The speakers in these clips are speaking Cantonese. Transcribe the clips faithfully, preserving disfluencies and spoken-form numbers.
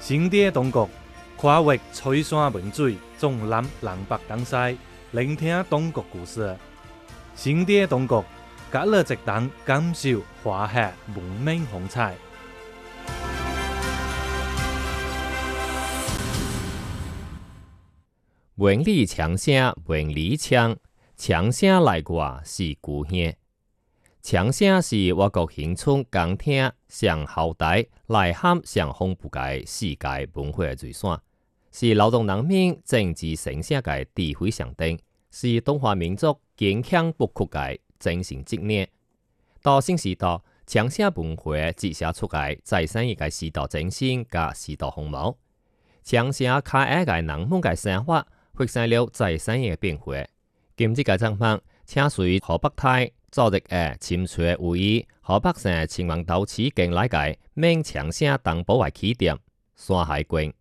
新店东国跨越翠山文水，纵南南北东西，聆听东国故事。新店东国，隔了一档感受华夏文明风采。 文理强声，文理强，强声来外是故乡。强声是我国乡村讲听上后代内涵上丰富嘅世界文化遗产，是劳动人民政治生产嘅智慧象征，是中华民族坚强不屈嘅精神执念。到新时代，强声文化折射出嘅再生一个时代精神甲时代风貌。强声可爱嘅人们嘅生活，发生了再生嘅变化。今日嘅节目，请随河北台。昨日嘅深水位于河北省秦皇岛市境内嘅闽强声东部嘅起点山海关。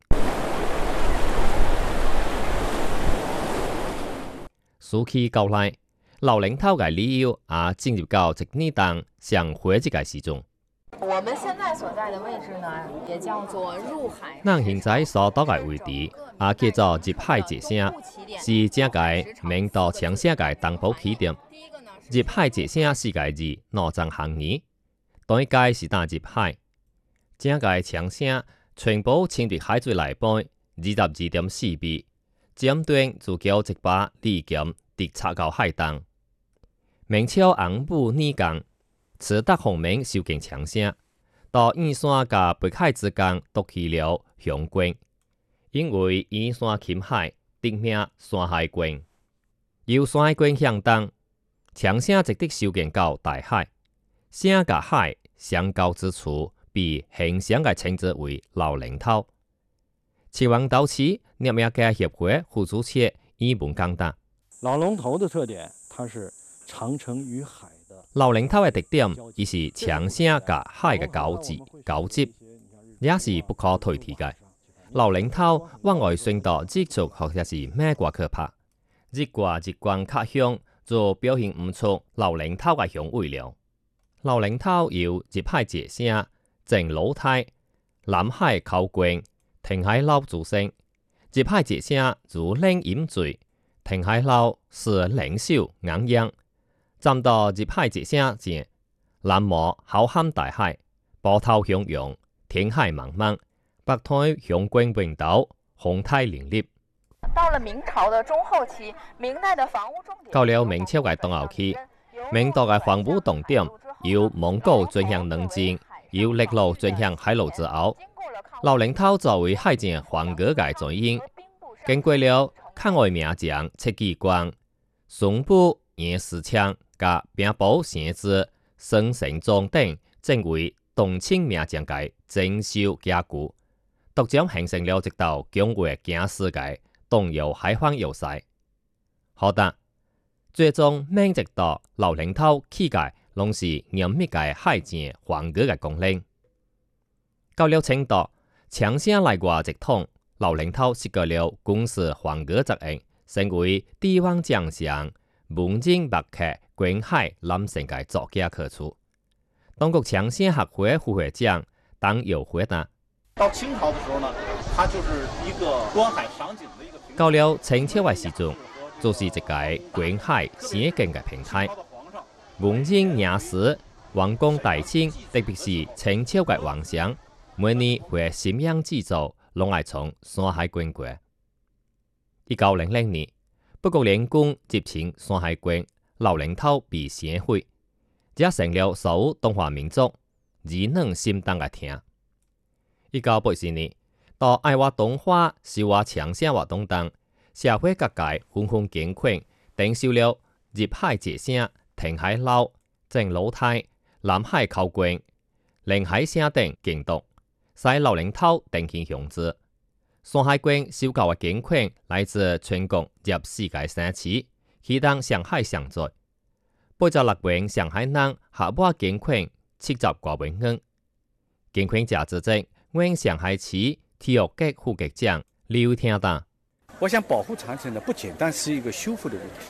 暑期到来，老领头嘅旅游也进入到一年冬上火季嘅时钟。 我们现在所在的位置呢，也叫做入海。 咱现在所到嘅位置，也叫做入海界声，是正界闽道强声嘅东部起点。入海界声四个字，脑中行年，当一届是打入海。正界强声全部浸入海水内部，二十二点四米，尖端自叫一把利剑，直插到海东。明朝红布泥工，慈德洪明修建强声，到燕山甲北海之间夺去了雄关，因为燕山侵海，得名山海关。由山海关向东。强声直直修建到大海，声甲海相交之处，被形象嘅称之为老领头。秦皇岛市业业界协会副主席伊文讲达： 老龙头的特点，它是长城与海的。 老领头嘅特点，伊是强声甲海嘅交织交接，也是不可推替嘅。老领头往外宣导技术或者是咩挂可拍，日挂日光较向。就表现唔出老领头嘅雄伟了。老领头由入海界声、正老太、南海靠关、填海捞组成。入海界声如冷饮水，填海捞是冷秀硬硬。站到入海界声前，南摩浩瀚大海，波涛汹涌，天海茫茫，北台雄关永岛，风态凛冽。 到了明朝的中后期，明代的房屋重点。 到了明朝嘅东后期，明代嘅房屋重点由蒙古转向南京，由陆路转向海路之后，老领头作为海前皇阁嘅转因，经过了抗外名将戚继光、孙布、严世昌甲兵部县知孙承宗等，正为东清名将嘅征收家具，独将形成了一道强越惊世嘅。东游海防优势，好的，最终每一道老领头起界，拢是严密嘅海前皇阁嘅功能。到了清代，强声来外一统，老领头设计了军事皇阁责任，成为帝王将相、文人墨客、观海揽胜嘅作家客处。中国强声学会副会长当有回答。 到清朝的时候呢，它就是一个观海赏景的一个。 到了清朝嘅时阵，就是一个观海赏景嘅平台。文人雅士、王公大卿，特别是清朝嘅皇上，每年会瞻仰祭祖，拢爱从山海关过。一九零零年，北国联军入侵山海关，老领头被烧毁，这成了所有中华民族热暖心动嘅听。一九八四年。到爱活动化、受活强声活动等，社会各界纷纷捐款，订收了入海界声、填海捞、正老太、南海靠关、临海声等建筑，使老领头定期雄姿。山海关收购嘅捐款来自全国入世界城市，其中上海上座。八十六名上海人合拨捐款七十多万元，捐款价值值原上海市。体育局副局长刘天达， 我想保护长城呢，不简单是一个修复的问题，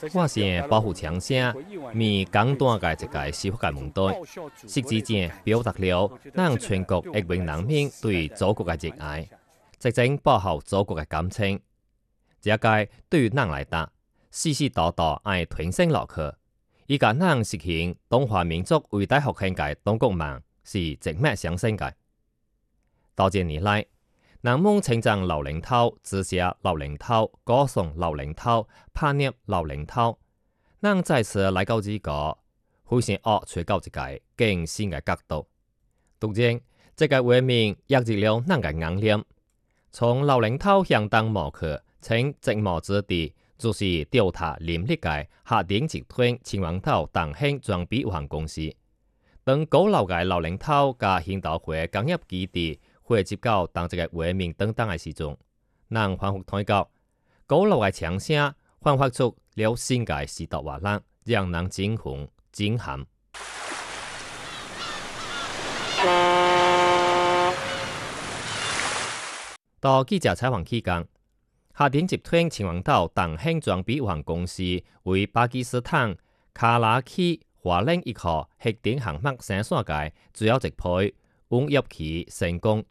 发现保护枪声，面简单嘅一个司法嘅问题，实质上表达了咱全国一名人民对祖国嘅热爱，真正保护祖国嘅感情。这个对于咱来讲，世世代代爱传承落去，以甲咱实行中华民族伟大复兴嘅中国梦是一脉相承嘅。多少年来，人们称赞老领头、支持老领头、歌颂老领头、拍捏老领头。咱再次来到这个，非常恶找到一个更新嘅角度。当然，这个画面压入了咱嘅眼帘。从老领头向东望去，呈寂寞之地，就是调查林立嘅下鼎集团秦皇岛东兴装备有限公司。当古老嘅老领头甲兴岛会工业基地汇集到当这个画面等等嘅时阵，人反复听到古老嘅枪声，焕发出了新嘅时代活力，让人惊魂惊撼。到记者采访期间，下鼎集团秦皇岛东兴装备有限公司为巴基斯坦卡拉奇华冷一号核电项目生产嘅主要一批运业期成功